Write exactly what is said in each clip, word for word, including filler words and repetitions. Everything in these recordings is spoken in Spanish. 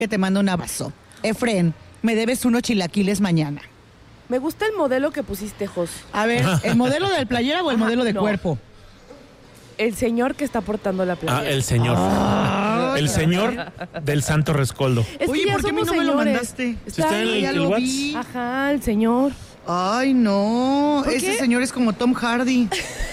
que te manda un abrazo. Efren, me debes unos chilaquiles mañana. Me gusta el modelo que pusiste, Jos. A ver, ¿el modelo del playera o el Ajá, modelo de no. cuerpo? El señor que está portando la playera. Ah, el señor. Ah, el señor del Santo Rescoldo. Es que Oye, ya ¿por qué a mí somos no me lo señores. mandaste? Está está en ahí. el- ya el lo Whats. vi. Ajá, el señor. Ay, no. ¿Por Ese qué? señor es como Tom Hardy.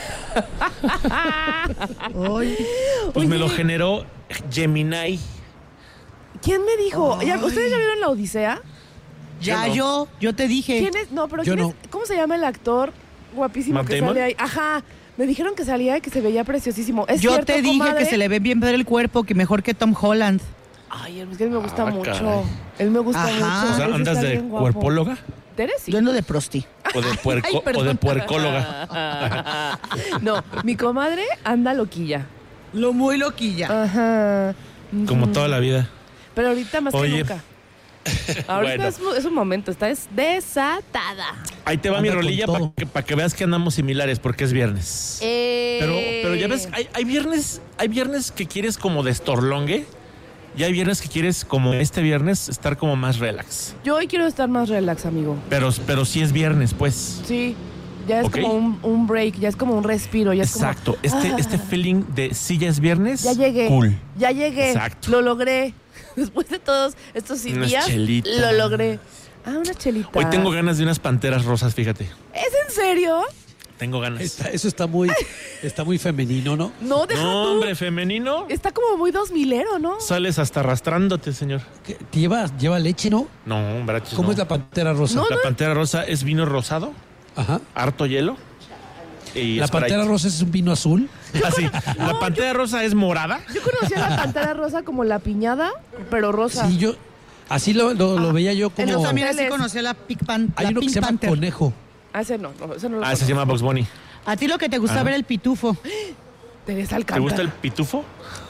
Ay. Pues me Oye. lo generó Gemini. ¿Quién me dijo? ¿Ya- Ay. ¿Ustedes ya vieron la Odisea? Ya Yo no. yo, yo te dije. ¿Quién es? No, pero Yo ¿quién no. es? ¿Cómo se llama el actor guapísimo ¿Matt que Damon? sale ahí? Ajá. Me dijeron que salía y que se veía preciosísimo. ¿Es Yo cierto, te dije comadre? que se le ve bien ver el cuerpo, que mejor que Tom Holland. Ay, es que él me gusta Ah, mucho. caray. Él me gusta Ajá. mucho. O sea, Él sí ¿andas está de bien guapo. cuerpóloga? ¿Teres? Sí. Yo ando de prosti. ¿O de, puerco, Ay, o perdón. de puercóloga? No, mi comadre anda loquilla. Lo muy loquilla. Ajá. Como Ujú. toda la vida. Pero ahorita más Oye. que nunca. Ahorita Bueno. es, es un momento, está es desatada. Ahí te va Anda mi con rolilla para todo. que, pa' que veas que andamos similares porque es viernes. Eh... Pero, pero ya ves, hay, hay viernes, hay viernes que quieres como de estorlongue y hay viernes que quieres como este viernes estar como más relax. Yo hoy quiero estar más relax, amigo. Pero, pero sí es viernes, pues. Sí, ya es Ok. como un, un break, ya es como un respiro, ya es como... Exacto. Este, Ah, este feeling de si ya es viernes. Ya llegué. Cool. Ya llegué. Exacto. Lo logré. Después de todos estos Unas días, chelitas. lo logré. Ah, una chelita. Hoy tengo ganas de unas panteras rosas, fíjate. ¿Es en serio? Tengo ganas. Está- eso está muy, está muy femenino, ¿no? No, deja No, tú. hombre, femenino. Está como muy dos milero, ¿no? Sales hasta arrastrándote, señor. ¿Qué- ¿Lleva, lleva leche, no? No, brachos, ¿Cómo no. es la pantera rosa? No, La pantera rosa es vino rosado, Ajá. harto hielo. Y La Sprite. pantera rosa es un vino azul. Ah, sí. La pantera rosa es morada. Yo conocía la pantera rosa como la piñada, pero rosa. Sí, yo. Así lo, lo, lo veía yo Yo como. también así Hoteles. conocí a la Pink, Pan- Hay la uno que Pink se llama Panther. conejo. Ah, ese no, no, ese no lo Ah, ese se llama Box Bunny. A ti lo que te gusta Ah. ver el pitufo. Teresa ¿Te Alcántara. gusta el pitufo?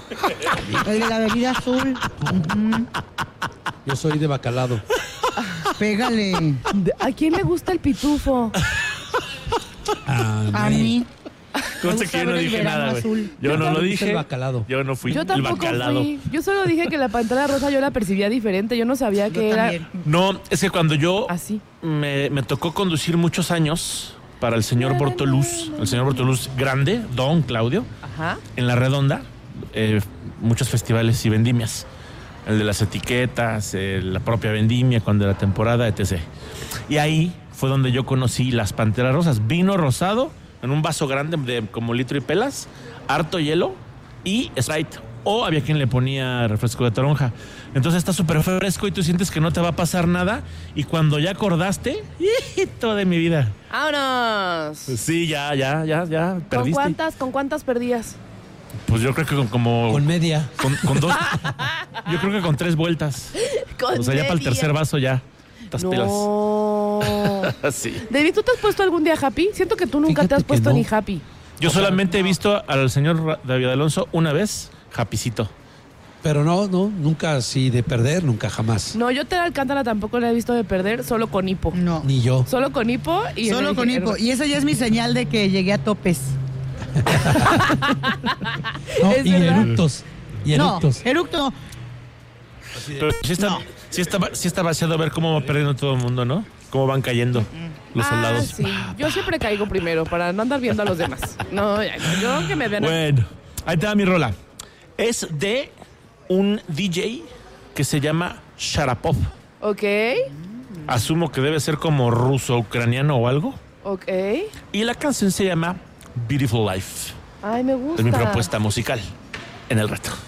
El de la bebida azul. Ujú. Yo soy de bacalado. Pégale. De- ¿A quién le gusta el pitufo? Ah, A nadie. mí. Conste gusta que yo no ver el dije verano nada, güey. azul. Yo no lo Me gusta dije. el bacalado. Yo no fui Yo el tampoco bacalado. fui. Yo solo dije que la pantera rosa yo la percibía diferente. Yo no sabía que Yo era también. No, es que cuando yo así. me, me tocó conducir muchos años para el señor Bortoluz, el señor Bortoluz grande, don Claudio, Ajá. en La Redonda, eh, muchos festivales y vendimias. El de las etiquetas, eh, la propia vendimia cuando era temporada, etcétera. Y ahí fue donde yo conocí las panteras rosas. Vino rosado en un vaso grande de como litro y pelas, harto hielo y Sprite. O había quien le ponía refresco de toronja. Entonces está súper fresco y tú sientes que no te va a pasar nada. Y cuando ya acordaste, hijito de mi vida. ¡Vámonos! Pues sí, ya, ya, ya, ya, ¿Con perdiste. cuántas, con cuántas perdías? Pues yo creo que con como... Con media. Con, con dos. Yo creo que con tres vueltas. Con O sea, ya para el media. tercer vaso ya. Estas No. pilas. Sí. David, ¿tú te has puesto algún día happy? Siento que tú nunca Fíjate te has que puesto no. ni happy. Yo solamente he visto al señor Ra- David Alonso una vez, japicito. Pero no, no, nunca así de perder, nunca jamás. No, yo Tere Alcántara tampoco la he visto de perder, solo con hipo. No. Ni yo. Solo con hipo y... Solo con hipo. Y esa ya es mi señal de que llegué a topes. No, Es y verdad. eructos. Y No, eructos. eructo no. Pero sí está, No. sí está, sí está vaciado ver cómo va perdiendo todo el mundo, ¿no? Cómo van cayendo los Ah, soldados. sí. Yo siempre caigo primero para no andar viendo a los demás. No, ya, no, yo que me vean... Bueno, ahí te va mi rola. Es de un D J que se llama Sharapov. Ok, Asumo que debe ser como ruso-ucraniano o algo. ok. Y la canción se llama Beautiful Life. Ay, me gusta. Es mi propuesta musical en el reto.